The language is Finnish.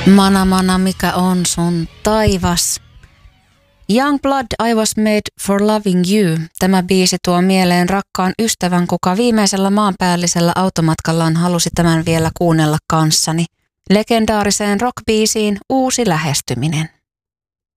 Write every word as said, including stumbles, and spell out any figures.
Mana mana, mikä on sun taivas. Youngblood, I was made for loving you. Tämä biisi tuo mieleen rakkaan ystävän, kuka viimeisellä maanpäällisellä automatkallaan halusi tämän vielä kuunnella kanssani. Legendaariseen rockbiisiin uusi lähestyminen.